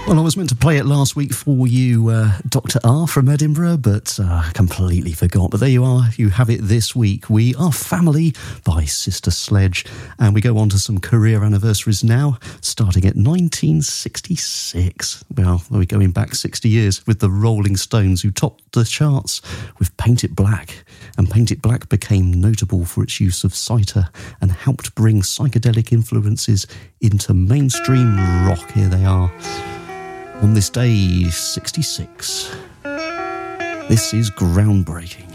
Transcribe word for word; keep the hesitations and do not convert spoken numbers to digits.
Well, I was meant to play it last week for you, uh, Doctor R from Edinburgh, but uh, completely forgot. But there you are. You have it this week. We Are Family by Sister Sledge. And we go on to some career anniversaries now, starting at nineteen sixty-six. Well, we're going back sixty years with the Rolling Stones, who topped the charts with Paint It Black. And Paint It Black became notable for its use of Citer and helped bring psychedelic influences into mainstream rock. Here they are. On this day, sixty-six. This is groundbreaking.